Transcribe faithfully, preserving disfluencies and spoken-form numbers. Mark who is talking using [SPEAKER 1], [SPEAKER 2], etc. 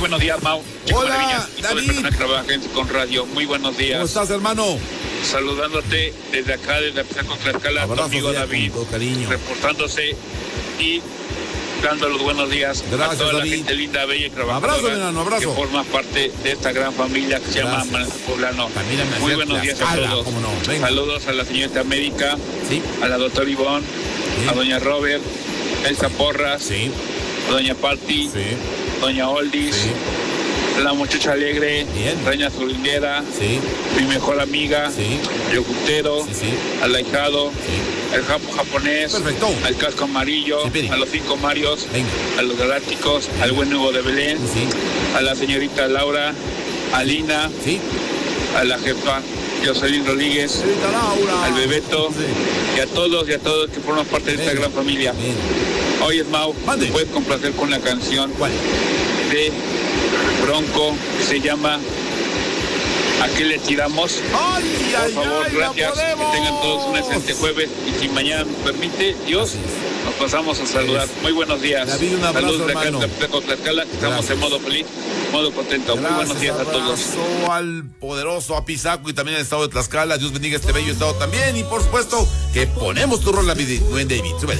[SPEAKER 1] buenos días, Mau. Chico
[SPEAKER 2] Hola,
[SPEAKER 1] Maravillas, y todo el
[SPEAKER 2] David.
[SPEAKER 1] personal que trabaja en- con radio. Muy buenos días.
[SPEAKER 2] ¿Cómo estás, hermano?
[SPEAKER 1] Saludándote desde acá, desde Apizaco, Tlaxcala, tu
[SPEAKER 2] Abrazos
[SPEAKER 1] amigo
[SPEAKER 2] allá
[SPEAKER 1] David,
[SPEAKER 2] con todo cariño.
[SPEAKER 1] reportándose y dando los buenos días
[SPEAKER 2] Gracias,
[SPEAKER 1] a toda
[SPEAKER 2] David.
[SPEAKER 1] la gente linda, bella y trabajadora
[SPEAKER 2] Abrazo, mi hermano, abrazo.
[SPEAKER 1] que forma parte de esta gran familia que se llama
[SPEAKER 2] Gracias.
[SPEAKER 1] Amanecer Poblano.
[SPEAKER 2] Familia Amanecer
[SPEAKER 1] Muy buenos días a
[SPEAKER 2] Tlaxcala,
[SPEAKER 1] todos.
[SPEAKER 2] cómo no, venga.
[SPEAKER 1] Saludos a la señorita médica,
[SPEAKER 2] Sí,
[SPEAKER 1] a la doctora Ivonne,
[SPEAKER 2] Sí.
[SPEAKER 1] a doña Robert, Elsa Porras,
[SPEAKER 2] sí,
[SPEAKER 1] a doña Patti,
[SPEAKER 2] sí,
[SPEAKER 1] doña Oldis,
[SPEAKER 2] sí,
[SPEAKER 1] la muchacha alegre,
[SPEAKER 2] Bien.
[SPEAKER 1] Reina Zulindera,
[SPEAKER 2] sí,
[SPEAKER 1] mi mejor amiga,
[SPEAKER 2] sí,
[SPEAKER 1] Yogutero,
[SPEAKER 2] sí, sí.
[SPEAKER 1] al ahijado,
[SPEAKER 2] sí.
[SPEAKER 1] el japo japonés,
[SPEAKER 2] Perfecto.
[SPEAKER 1] al casco amarillo,
[SPEAKER 2] Sí, Piri.
[SPEAKER 1] a los cinco Marios,
[SPEAKER 2] Venga.
[SPEAKER 1] a los galácticos, al buen Hugo de Belén,
[SPEAKER 2] Sí,
[SPEAKER 1] a la señorita Laura, a Lina,
[SPEAKER 2] sí.
[SPEAKER 1] a la jefa Jocelyn Rodríguez,
[SPEAKER 2] Señorita Laura.
[SPEAKER 1] al Bebeto
[SPEAKER 2] Sí.
[SPEAKER 1] y a todos y a todos que forman parte de esta
[SPEAKER 2] Venga.
[SPEAKER 1] gran familia.
[SPEAKER 2] Bien.
[SPEAKER 1] Oye, Mau,
[SPEAKER 2] Mande.
[SPEAKER 1] ¿me puedes complacer con la canción
[SPEAKER 2] ¿Cuál?
[SPEAKER 1] de Bronco que se llama ¿A qué le tiramos?
[SPEAKER 2] ¡Ay,
[SPEAKER 1] Por
[SPEAKER 2] ay,
[SPEAKER 1] favor,
[SPEAKER 2] ay,
[SPEAKER 1] gracias.
[SPEAKER 2] la podemos!
[SPEAKER 1] Que tengan todos un excelente jueves y si mañana nos permite, Dios,
[SPEAKER 2] Así es.
[SPEAKER 1] nos pasamos a saludar.
[SPEAKER 2] Es.
[SPEAKER 1] Muy buenos días.
[SPEAKER 2] David, un abrazo,
[SPEAKER 1] Saludos de acá
[SPEAKER 2] hermano.
[SPEAKER 1] en Tepeco, Tlaxcala, que estamos
[SPEAKER 2] Gracias.
[SPEAKER 1] en modo feliz, modo contento. Muy buenos días a todos.
[SPEAKER 2] Abrazo al poderoso Apizaco y también al estado de Tlaxcala. Dios bendiga este bello estado también. Y por supuesto, que ponemos tu rol, David. Buen David. Súbele.